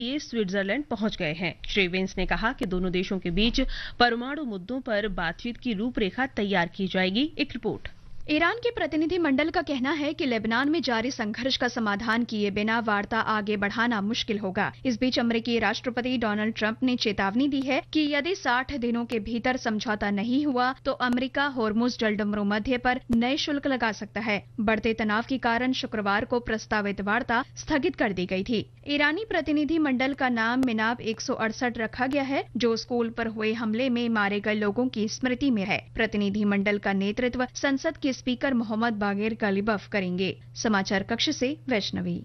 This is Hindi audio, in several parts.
ये स्विट्जरलैंड पहुंच गए हैं। श्री वेंस ने कहा कि दोनों देशों के बीच परमाणु मुद्दों पर बातचीत की रूपरेखा तैयार की जाएगी। एक रिपोर्ट। ईरान के प्रतिनिधि मंडल का कहना है कि लेबनान में जारी संघर्ष का समाधान किए बिना वार्ता आगे बढ़ाना मुश्किल होगा। इस बीच अमेरिकी राष्ट्रपति डोनाल्ड ट्रंप ने चेतावनी दी है कि यदि 60 दिनों के भीतर समझौता नहीं हुआ तो अमेरिका होर्मुज जलडमरूमध्य पर नए शुल्क लगा सकता है। बढ़ते तनाव के कारण शुक्रवार को प्रस्तावित वार्ता स्थगित कर दी गई थी। ईरानी प्रतिनिधि मंडल का नाम मिनाब 168 रखा गया है, जो स्कूल पर हुए हमले में मारे गए लोगों की स्मृति में है। प्रतिनिधि मंडल का नेतृत्व संसद के स्पीकर मोहम्मद बागेर गलीबफ करेंगे। समाचार कक्ष से वैष्णवी।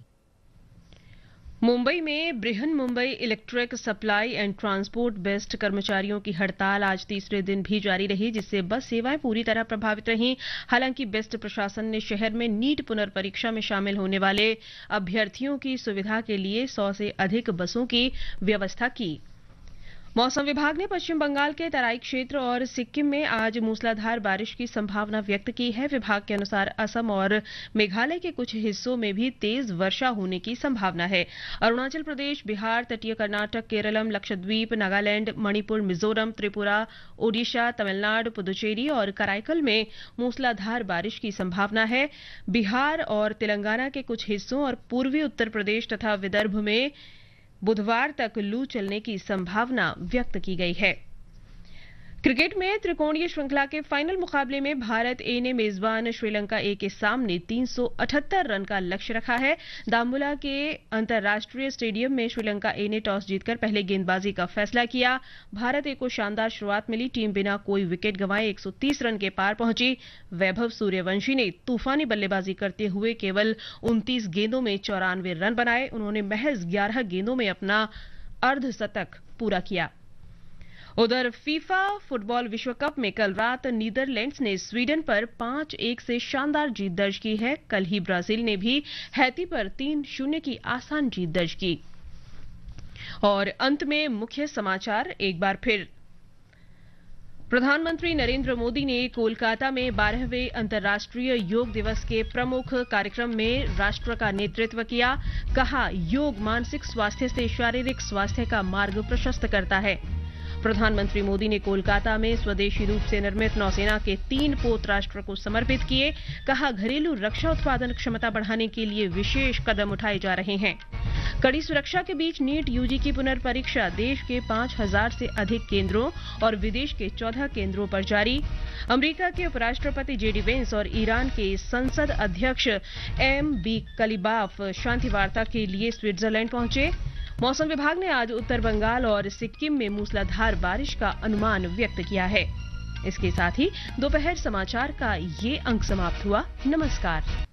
मुंबई में Brihan Mumbai electric supply and transport best कर्मचारियों की हड़ताल आज तीसरे दिन भी जारी रही, जिससे बस सेवाएं पूरी तरह प्रभावित रहीं। हालांकि बेस्ट प्रशासन ने शहर में नीट पुनर्परीक्षा में शामिल होने वाले अभ्यर्थियों की सुविधा के लिए 100 से अधिक बसों की व्यवस्था की। मौसम विभाग ने पश्चिम बंगाल के तराई क्षेत्र और सिक्किम में आज मूसलाधार बारिश की संभावना व्यक्त की है। विभाग के अनुसार असम और मेघालय के कुछ हिस्सों में भी तेज वर्षा होने की संभावना है। अरुणाचल प्रदेश, बिहार, तटीय कर्नाटक, केरलम, लक्षद्वीप, नागालैंड, मणिपुर, मिजोरम, त्रिपुरा, ओडिशा, तमिलनाडु, पुदुचेरी और कराईकल में मूसलाधार बारिश की संभावना है। बिहार और तेलंगाना के कुछ हिस्सों और पूर्वी उत्तर प्रदेश तथा विदर्भ में बुधवार तक लू चलने की संभावना व्यक्त की गई है। क्रिकेट में त्रिकोणीय श्रृंखला के फाइनल मुकाबले में भारत ए ने मेजबान श्रीलंका ए के सामने 378 रन का लक्ष्य रखा है। दाम्बुला के अंतर्राष्ट्रीय स्टेडियम में श्रीलंका ए ने टॉस जीतकर पहले गेंदबाजी का फैसला किया। भारत ए को शानदार शुरुआत मिली। टीम बिना कोई विकेट गंवाए 130 रन के पार पहुंची। वैभव सूर्यवंशी ने तूफानी बल्लेबाजी करते हुए केवल 29 गेंदों में 94 रन बनाए। उन्होंने महज 11 गेंदों में अपना अर्धशतक पूरा किया। उधर फीफा फुटबॉल विश्व कप में कल रात नीदरलैंड्स ने स्वीडन पर 5-1 से शानदार जीत दर्ज की है। कल ही ब्राजील ने भी हैती पर 3-0 की आसान जीत दर्ज की। और अंत में मुख्य समाचार एक बार फिर। प्रधानमंत्री नरेंद्र मोदी ने कोलकाता में 12वें अंतर्राष्ट्रीय योग दिवस के प्रमुख कार्यक्रम में राष्ट्र का नेतृत्व किया। कहा, योग मानसिक स्वास्थ्य से शारीरिक स्वास्थ्य का मार्ग प्रशस्त करता है। प्रधानमंत्री मोदी ने कोलकाता में स्वदेशी रूप से निर्मित नौसेना के 3 पोत राष्ट्र को समर्पित किए। कहा, घरेलू रक्षा उत्पादन क्षमता बढ़ाने के लिए विशेष कदम उठाए जा रहे हैं। कड़ी सुरक्षा के बीच नीट यूजी की पुनर्परीक्षा देश के 5000 से अधिक केंद्रों और विदेश के 14 केंद्रों पर जारी। अमेरिका के उपराष्ट्रपति जेडी वेंस और ईरान के संसद अध्यक्ष एम.बी. गलीबाफ शांति वार्ता के लिए स्विट्जरलैंड पहुंचे। मौसम विभाग ने आज उत्तर बंगाल और सिक्किम में मूसलाधार बारिश का अनुमान व्यक्त किया है। इसके साथ ही दोपहर समाचार का ये अंक समाप्त हुआ। नमस्कार।